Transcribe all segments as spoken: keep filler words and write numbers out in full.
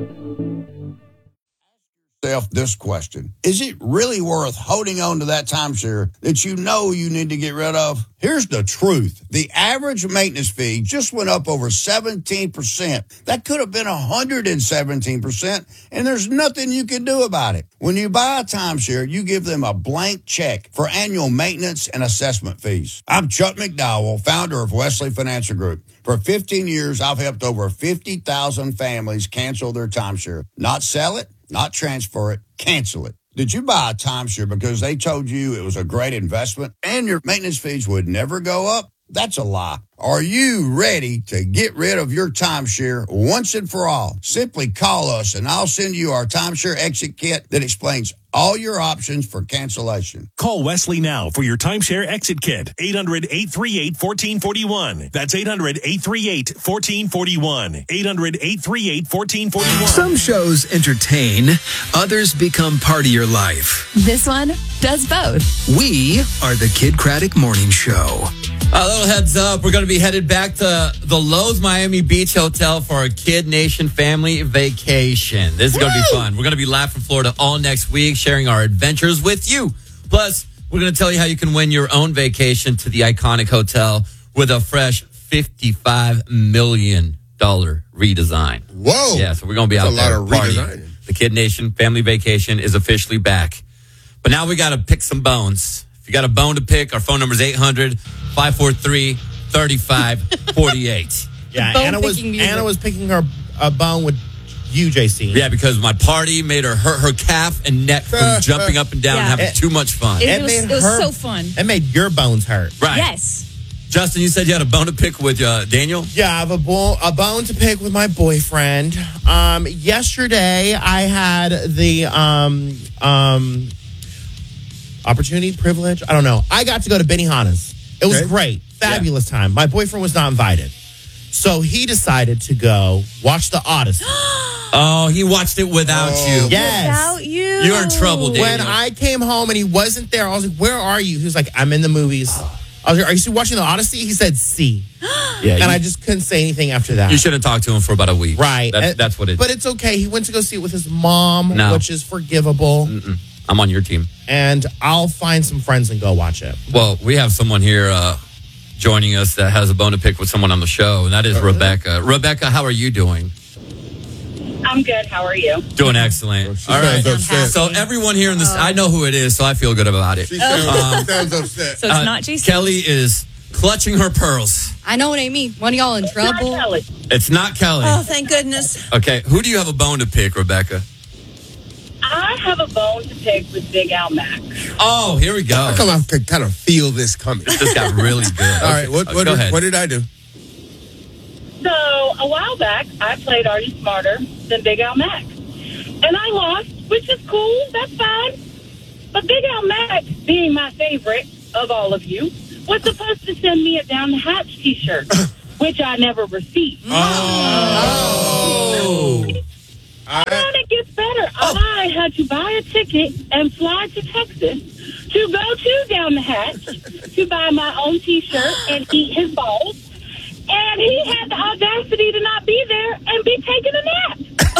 This question. Is it really worth holding on to that timeshare that you know you need to get rid of? Here's the truth. The average maintenance fee just went up over seventeen percent. That could have been one hundred seventeen percent, and there's nothing you can do about it. When you buy a timeshare, you give them a blank check for annual maintenance and assessment fees. I'm Chuck McDowell, founder of Wesley Financial Group. For fifteen years, I've helped over fifty thousand families cancel their timeshare. Not sell it, not transfer it, cancel it. Did you buy a timeshare because they told you it was a great investment and your maintenance fees would never go up? That's a lie. Are you ready to get rid of your timeshare once and for all? Simply call us and I'll send you our timeshare exit kit that explains all your options for cancellation. Call Wesley now for your timeshare exit kit. eight hundred, eight three eight, one four four one. That's eight hundred, eight three eight, one four four one. eight hundred, eight three eight, one four four one. Some shows entertain, others become part of your life. This one does both. We are the Kid Craddock Morning Show. A little heads up, we're going to be headed back to the Lowe's Miami Beach Hotel for our Kid Nation family vacation. This is going to be fun. We're going to be live from Florida all next week, sharing our adventures with you. Plus, we're going to tell you how you can win your own vacation to the iconic hotel with a fresh fifty-five million dollars redesign. Whoa. Yeah, so we're going to be That's out a there lot of partying. redesigning. The Kid Nation family vacation is officially back. But now we got to pick some bones. If you got a bone to pick, our phone number is eight hundred, five four three, three five four eight. Yeah, Bone Anna was picking music. Anna was picking her a bone with you, J C. Yeah, because my party made her hurt her calf and neck from jumping up and down and Yeah. having It- too much fun. It, It was, made it was her- so fun. It made your bones hurt. Right. Yes. Justin, you said you had a bone to pick with uh, Daniel? Yeah, I have a, bo- a bone to pick with my boyfriend. Um, yesterday, I had the um, um, opportunity, privilege, I don't know. I got to go to Benihana's. It was Okay. great. Fabulous time. My boyfriend was not invited. So he decided to go watch The Odyssey. Oh, he watched it without Oh. you. Yes. Without you. You're in trouble, Daniel. When I came home and he wasn't there, I was like, where are you? He was like, I'm in the movies. I was like, are you still watching The Odyssey? He said, see. yeah, And you, I just couldn't say anything after that. you shouldn't talk to him for about a week. Right. That's, And- that's what it But it's okay. He went to go see it with his mom, No. which is forgivable. Mm-mm. I'm on your team. And I'll find some friends and go watch it. Well, we have someone here uh, joining us that has a bone to pick with someone on the show, and that is Rebecca. Rebecca, how are you doing? I'm good. How are you? Doing excellent. She All right. sounds upset. So everyone here in this, I know who it is, so I feel good about it. She sounds, Um, sounds upset. So it's Uh, not Jason. Kelly is clutching her pearls. I know it ain't me. One of y'all in Not trouble? Kelly. It's not Kelly. Oh, thank goodness. Okay, who do you have a bone to pick, Rebecca? I have a bone to pick with Big Al Mac. Oh, here we go. How come I could kind of feel this coming? This got really good. All right, what, Okay, what, go did, ahead. what did I do? So a while back, I played Are You Smarter Than Big Al Mac? And I lost, which is cool. That's fine. But Big Al Mac, being my favorite of all of you, was supposed to send me a Down the Hatch t-shirt, which I never received. Oh. And then it gets better. I had to buy a ticket and fly to Texas to go to Down the Hatch to buy my own T-shirt and eat his balls. And he had the audacity to not be there and be taking a nap.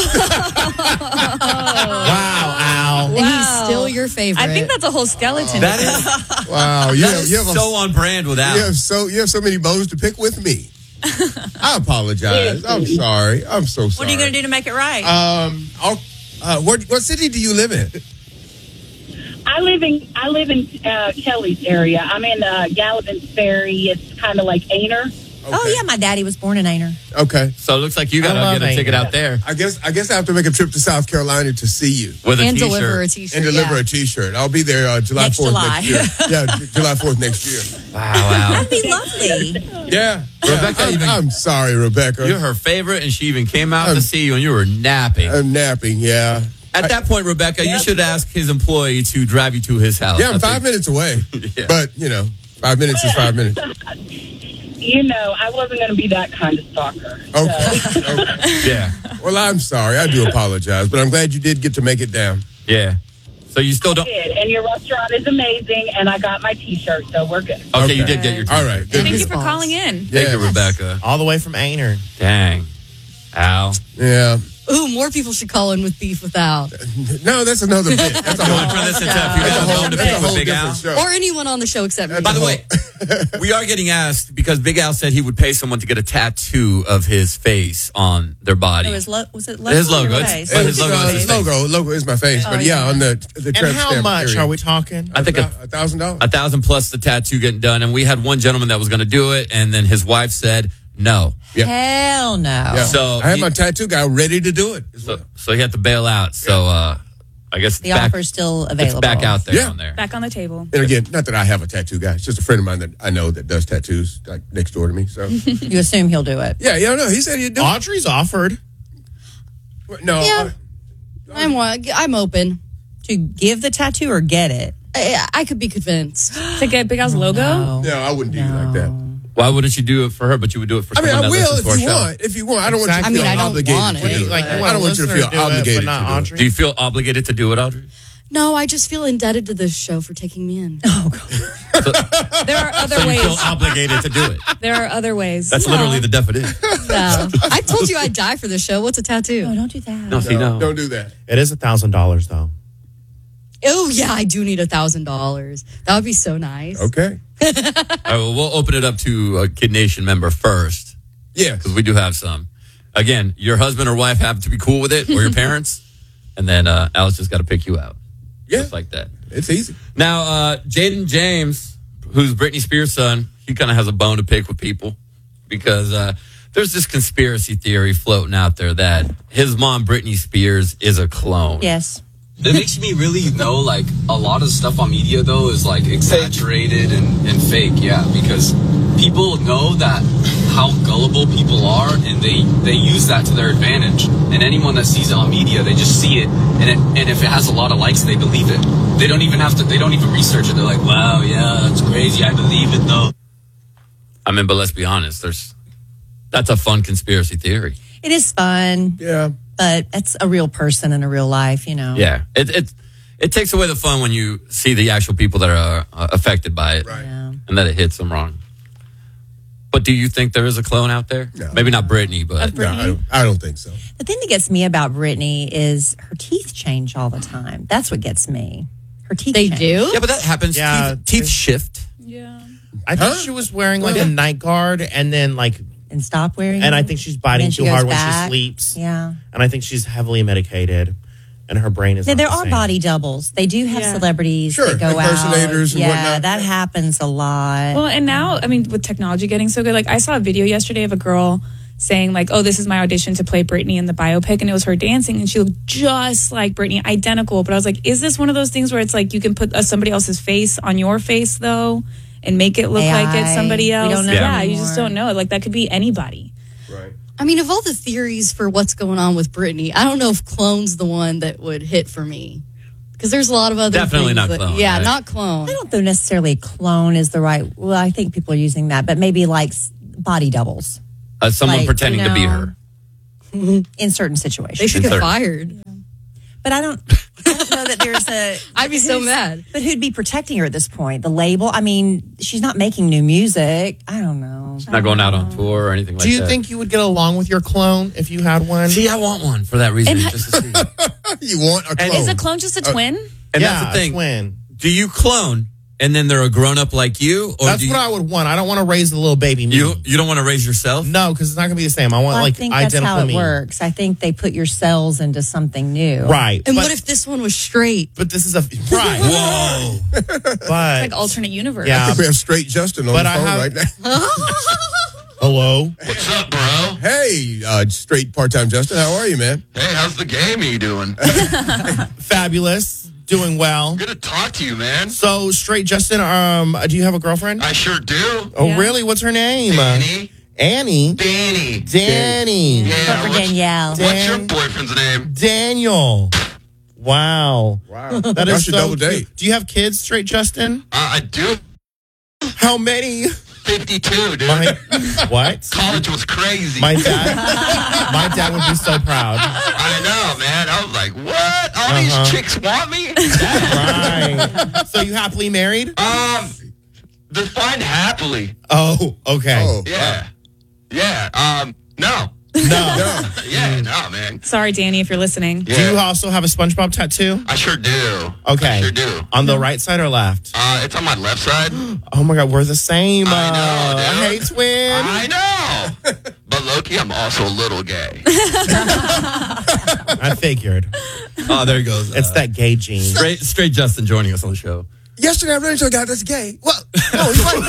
Wow, Al. And he's still your favorite. I think that's a whole skeleton. That is, Wow. You that have, is you have, so a, on brand with you, Al. have so, you have so many bones to pick with me. I apologize. I'm sorry. I'm so sorry. What are you going to do to make it right? Um, I'll, uh, what, what city do you live in? I live in I live in uh, Kelly's area. I'm in uh, Gallavin's Ferry. It's kind of like Ainer. Oh, yeah, my daddy was born in Ainer. Okay. So it looks like you got I to love get a Anger. ticket out there I guess I guess I have to make a trip to South Carolina to see you with a And t-shirt. deliver a T-shirt. and deliver yeah. a T-shirt. I'll be there uh, July Next fourth July. next year. Yeah, J- July fourth next year. Wow, wow. That'd be lovely. Yeah. Rebecca I'm, even- I'm sorry, Rebecca. You're her favorite, and she even came out I'm- to see you, and you were napping. I'm napping, yeah. At that point, Rebecca, you should ask his employee to drive you to his house. Yeah, I I'm think. five minutes away. Yeah. But, you know, five minutes is five minutes. You know, I wasn't going to be that kind of stalker. Okay. okay. Yeah, Well, I'm sorry. I do apologize. But I'm glad you did get to make it down. yeah. So you still I don't. did, and your restaurant is amazing, and I got my T-shirt, so we're good. Okay, you did get your. All right. Good. Thank you for calling in. Thank you, Yeah. Rebecca. All the way from Ainer. Dang, Al. Yeah. Ooh, more people should call in with beef with Al. No, that's another bit. That's a You whole, want to turn this into Yeah. if you that's a got a whole, bone to that's a pick with whole Big Al? different show. Or anyone on the show except me. By the way, we are getting asked because Big Al said he would pay someone to get a tattoo of his face on their body. It was lo- was it logo His or logo. your It's- face? but his Uh, logo is his his face. logo, logo is my face, but yeah, yeah. on the the And tramp how stamp much area. are we talking? I think a, a thousand dollars. a thousand plus the tattoo getting done, and we had one gentleman that was going to do it, and then his wife said no. Hell no. Yeah. So I had he- my tattoo guy ready to do it. So, so he had to bail out. So uh, I guess The it's back, offer's still available. it's back out there Yeah. on there. Back on the table. And again, not that I have a tattoo guy. It's just a friend of mine that I know that does tattoos like next door to me. So You assume he'll do it. yeah, yeah, no, he said he'd do Audrey's offered. it. No, Yeah. I- I'm wa- I'm open. To give the tattoo or get it? I, I could be convinced. To get Big Al's logo? No. no, I wouldn't do you like that. Why wouldn't you do it for her, but you would do it for I mean, someone I that will listens if to our you show? want. If you want, I don't want Exactly. you to I mean, feel I don't obligated want to it. do it. Like, you I want don't a want you to listener feel to do it, obligated but not to do it. Audrey. Do you feel obligated to do it, Audrey? No, I just feel indebted to this show for taking me in. Oh, God. There are other So you ways. feel obligated to do it. There are other ways. That's literally the definition. No. I told you I'd die for this show. What's a tattoo? No, don't do that. No, see, No, no. don't do that. It is a thousand dollars though. Oh yeah, I do need a thousand dollars. That would be so nice. Okay. All right, well, we'll open it up to a Kid Nation member first Yeah. because we do have some. Again, your husband or wife have to be cool with it, or your parents, and then uh, Alice just got to pick you out, Yeah. just like that. It's easy. Now, uh, Jaden James, who's Britney Spears' son, he kind of has a bone to pick with people because uh, there's this conspiracy theory floating out there that his mom, Britney Spears, is a clone. Yes. It makes me really know, like, a lot of stuff on media, though, is, like, exaggerated and, and fake, yeah, because people know that how gullible people are, and they, they use that to their advantage. And anyone that sees it on media, they just see it, and it, and if it has a lot of likes, they believe it. They don't even have to, they don't even research it. They're like, wow, yeah, that's crazy, I believe it, though. I mean, but let's be honest, there's that's a fun conspiracy theory. It is fun, Yeah. but it's a real person in a real life, you know. Yeah, it it it takes away the fun when you see the actual people that are uh, affected by it, Right. Yeah. and that it hits them wrong. But do you think there is a clone out there? No. Maybe not Britney, but No, I don't, I don't think so. The thing that gets me about Britney is her teeth change all the time. That's what gets me. Her teeth They change. do? yeah, but that happens. Yeah. teeth, teeth shift. Yeah. I think Huh? she was wearing like a night guard and then like And stop wearing and I them. think she's And biting then she too hard goes when back. she sleeps. Yeah. And I think she's heavily medicated and her brain is Now, not there the are same. body doubles. They do have Yeah. celebrities Sure, that go out. impersonators and yeah, whatnot. that happens a lot. Well, and now, I mean, with technology getting so good, like I saw a video yesterday of a girl saying like, oh, this is my audition to play Britney in the biopic. And it was her dancing and she looked just like Britney, identical. But I was like, is this one of those things where it's like you can put uh, somebody else's face on your face though and make it look A I, like it's somebody we else? don't know yeah, you anymore. just don't know. Like that could be anybody. Right. I mean, of all the theories for what's going on with Britney, I don't know if clone's the one that would hit for me. Because there's a lot of other Definitely things not that- clone, Yeah, right? not clone. I don't know necessarily clone is the right. Well, I think people are using that, but maybe like s- body doubles Uh, someone Like, pretending you to be know, her. in certain situations. They should In get certain- fired. But I don't, I don't know that there's a. I'd be so who's- mad. But who'd be protecting her at this point? The label? I mean, she's not making new music. I don't know. Not going out on tour or anything like that. Do you think you would get along with your clone if you had one? See, I want one for that reason. And- just to see. You want a clone? Is a clone just a twin? And yeah, that's the thing. a twin. Do you clone and then they're a grown up like you, or That's do you, what I would want. I don't want to raise the little baby me. you you don't want to raise yourself? No, because it's not going to be the same. I want Well, like I think that's identical how it me. works. I think they put your cells into something new. Right. And but, what if this one was straight? But this is a right. Whoa! But Like alternate universe. yeah. We have straight Justin on But the I phone have- right now. Hello. What's up, bro? Hey, uh, straight part-time Justin, how are you, man? Hey, how's the game you doing? Fabulous. Doing well. Good to talk to you, man. So straight, Justin. Um, do you have a girlfriend? I sure do. Oh, Yeah. really? What's her name? Danny. Annie. Danny. Danny. Yeah. Except for What's, Danielle. what's your Dan- boyfriend's name? Daniel. Wow. Wow. That Y'all is should so double cute. date. Do you have kids, straight Justin? Uh, I do. How many? fifty-two, dude. My, what? College was crazy. My dad. My dad would be so proud. I know, man. I was like, what? All Uh-huh. these chicks want me? Right. So you happily married? um, define happily. Oh, okay. Oh, Yeah. Yeah. Um, no. No. Yeah, no, man. Sorry, Danny, if you're listening. Do you also have a SpongeBob tattoo? I sure do. Okay. I sure do. On the right side or left? Uh, it's on my left side. Oh my God, we're the same. I know, uh, dude. Hey, twin. I know. But Loki, I'm also a little gay. I figured. Oh, there he goes. It's Uh, that gay gene. Straight, straight Justin joining us on the show. Yesterday, I ran into a guy that's gay. Well, no, he's white.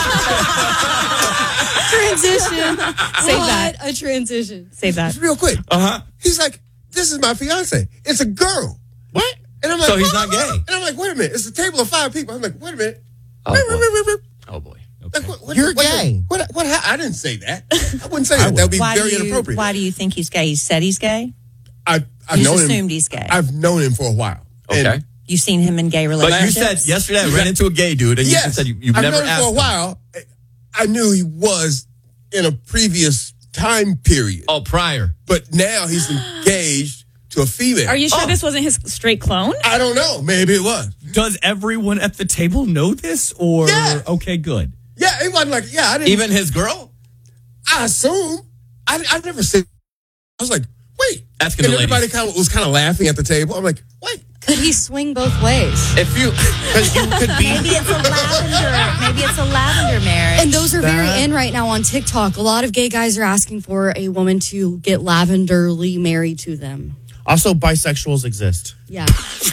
Transition. Save that. What a transition. Save that. Just real quick. Uh-huh. He's like, this is my fiance. It's a girl. What? And I'm like, So he's not gay? And I'm like, wait a minute. It's a table of five people. I'm like, wait a minute. Oh, boy. Oh, boy. Like, what, what, You're what, gay. What, what, what, I didn't say that. I wouldn't say that. That would be Why very do you, inappropriate. Why do you think he's gay? He said he's gay? I, I've You known just him. assumed he's gay. I've known him for a while. Okay. And You've seen him in gay But you relationships? said yesterday I ran into a gay dude, and you yes, said you, you've I've never known him asked for a him. while. I knew he was in a previous time period. Oh, prior. But now he's engaged to a female. Are you sure Oh, this wasn't his straight clone? I don't know. Maybe it was. Does everyone at the table know this? Or, Yeah. okay, good. Yeah, it wasn't like, yeah, I didn't. Even his girl? I assume. I, I never said. I was like, wait. Asking and the everybody ladies. kind of was kind of laughing at the table. I'm like, wait. Could he swing both ways? If you, Because you could be. Maybe it's a lavender. Maybe it's a lavender marriage. And those are very That- in right now on TikTok. A lot of gay guys are asking for a woman to get lavenderly married to them. Also, bisexuals exist. Yeah.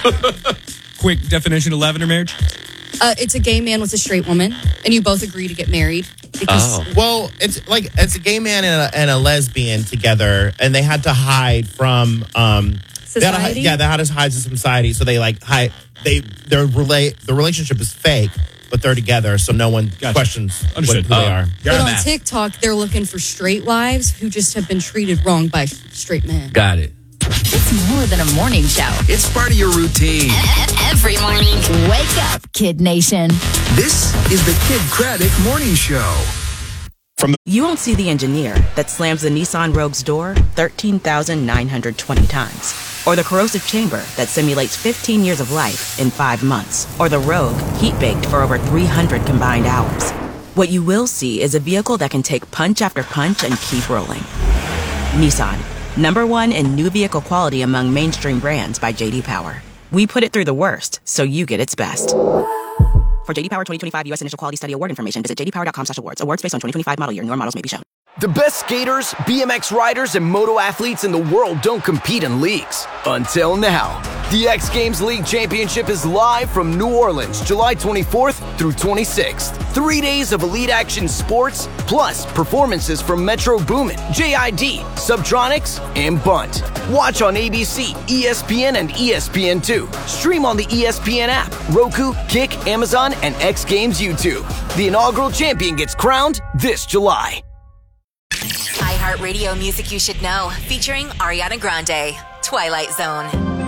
Quick definition of lavender marriage. Uh, it's a gay man with a straight woman, and you both agree to get married. Because Oh. Well, it's like it's a gay man and a, and a lesbian together, and they had to hide from um they had to hi- Society? yeah, they had to hide from society, so they like hide. They their relate the relationship is fake, but they're together, so no one Gotcha. questions what, Understood. who they Oh. are. but on math. TikTok, they're looking for straight wives who just have been treated wrong by straight men. got it. It's more than a morning show. It's part of your routine. Every morning. Wake up, Kid Nation. This is the Kid Craddock Morning Show. You won't see the engineer that slams the Nissan Rogue's door thirteen thousand nine hundred twenty times. Or the corrosive chamber that simulates fifteen years of life in five months. Or the Rogue heat-baked for over three hundred combined hours. What you will see is a vehicle that can take punch after punch and keep rolling. Nissan, number one in new vehicle quality among mainstream brands by J D Power. We put it through the worst, so you get its best. For J D Power twenty twenty-five U S Initial Quality Study Award information, visit j d power dot com slash awards. Awards based on twenty twenty-five model year. Newer models may be shown. The best skaters, B M X riders, and moto athletes in the world don't compete in leagues. Until now. The X Games League Championship is live from New Orleans, July twenty-fourth through twenty-sixth. Three days of elite action sports, plus performances from Metro Boomin, J I D, Subtronics, and Bunt. Watch on A B C, E S P N, and E S P N two. Stream on the E S P N app, Roku, Kick, Amazon, and X Games YouTube. The inaugural champion gets crowned this July. iHeartRadio Music You Should Know, featuring Ariana Grande, Twilight Zone.